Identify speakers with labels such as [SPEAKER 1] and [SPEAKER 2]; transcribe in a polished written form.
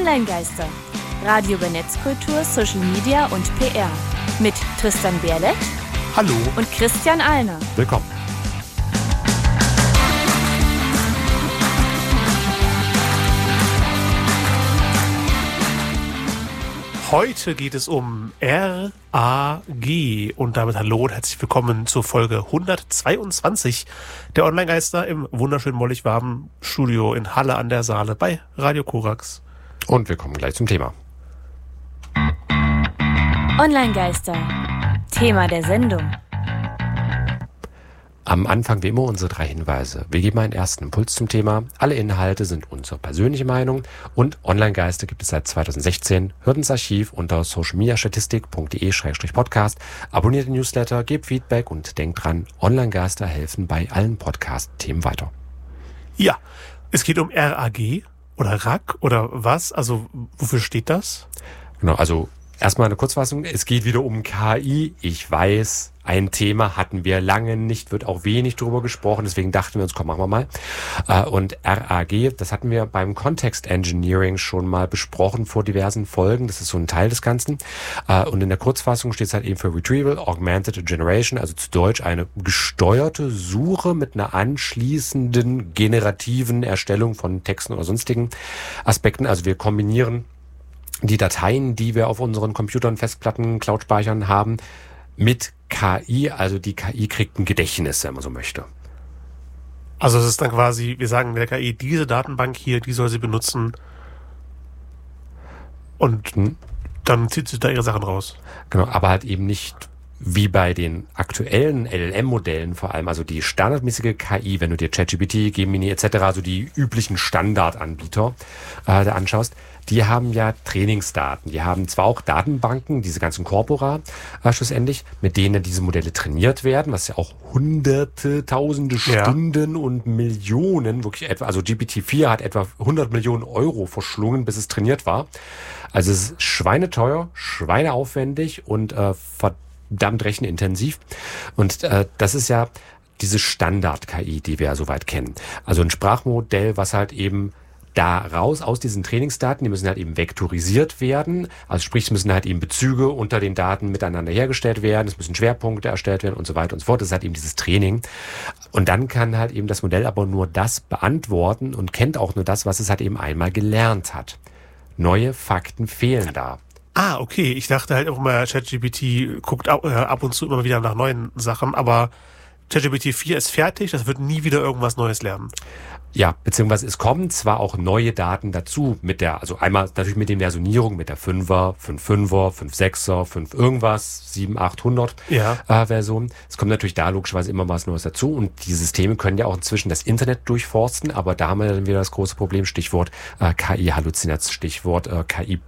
[SPEAKER 1] Online-Geister. Radio über Netzkultur, Social Media und PR. Mit Tristan Berlet.
[SPEAKER 2] Hallo.
[SPEAKER 1] Und Christian Alner.
[SPEAKER 2] Willkommen. Heute geht es um RAG und damit hallo und herzlich willkommen zur Folge 122 der Online-Geister im wunderschönen mollig warmen Studio in Halle an der Saale bei Radio Korax.
[SPEAKER 3] Und wir kommen gleich zum Thema.
[SPEAKER 1] Online-Geister. Thema der Sendung.
[SPEAKER 3] Am Anfang wie immer unsere 3 Hinweise. Wir geben einen ersten Impuls zum Thema. Alle Inhalte sind unsere persönliche Meinung und Online-Geister gibt es seit 2016. Hört ins Archiv unter socialmediastatistik.de/podcast. Abonniert den Newsletter, gebt Feedback und denkt dran, Online-Geister helfen bei allen Podcast-Themen weiter.
[SPEAKER 2] Ja, es geht um RAG oder RAG oder was? Also wofür steht das?
[SPEAKER 3] Genau, also erstmal eine Kurzfassung. Es geht wieder um KI. Ich weiß, ein Thema hatten wir lange nicht, wird auch wenig drüber gesprochen. Deswegen dachten wir uns, komm, machen wir mal. Und RAG, das hatten wir beim Context Engineering schon mal besprochen vor diversen Folgen. Das ist so ein Teil des Ganzen. Und in der Kurzfassung steht es halt eben für Retrieval Augmented Generation, also zu Deutsch eine gesteuerte Suche mit einer anschließenden generativen Erstellung von Texten oder sonstigen Aspekten. Also wir kombinieren die Dateien, die wir auf unseren Computern, Festplatten, Cloud-Speichern haben, mit KI. Also die KI kriegt ein Gedächtnis, wenn man so möchte.
[SPEAKER 2] Also es ist dann quasi, wir sagen der KI, diese Datenbank hier, die soll sie benutzen und dann zieht sie da ihre Sachen raus.
[SPEAKER 3] Genau, aber halt eben nicht wie bei den aktuellen LLM-Modellen vor allem, also die standardmäßige KI, wenn du dir ChatGPT, Gemini etc., also die üblichen Standardanbieter da anschaust, die haben ja Trainingsdaten. Die haben zwar auch Datenbanken, diese ganzen Corpora schlussendlich, mit denen diese Modelle trainiert werden, was ja auch hunderte, tausende Stunden und Millionen, wirklich etwa, also GPT-4 hat etwa 100 Millionen Euro verschlungen, bis es trainiert war. Also es ist schweineteuer, schweineaufwendig und verdammt rechenintensiv. Und das ist ja diese Standard-KI, die wir ja soweit kennen. Also ein Sprachmodell, was halt eben daraus aus diesen Trainingsdaten, die müssen halt eben vektorisiert werden. Also sprich, es müssen halt eben Bezüge unter den Daten miteinander hergestellt werden, es müssen Schwerpunkte erstellt werden und so weiter und so fort. Das ist halt eben dieses Training. Und dann kann halt eben das Modell aber nur das beantworten und kennt auch nur das, was es halt eben einmal gelernt hat. Neue Fakten fehlen da.
[SPEAKER 2] Ah, okay. Ich dachte halt auch mal, ChatGPT guckt ab und zu immer wieder nach neuen Sachen, aber ChatGPT 4 ist fertig, das wird nie wieder irgendwas Neues lernen.
[SPEAKER 3] Ja, beziehungsweise es kommen zwar auch neue Daten dazu also einmal natürlich mit den Versionierungen, mit der 5er, 5.5er, 5.6er, 5 irgendwas, 7, 800 Version. Es kommt natürlich da logischerweise immer was Neues dazu und die Systeme können ja auch inzwischen das Internet durchforsten, aber da haben wir dann wieder das große Problem, Stichwort KI-Halluzination, Stichwort KI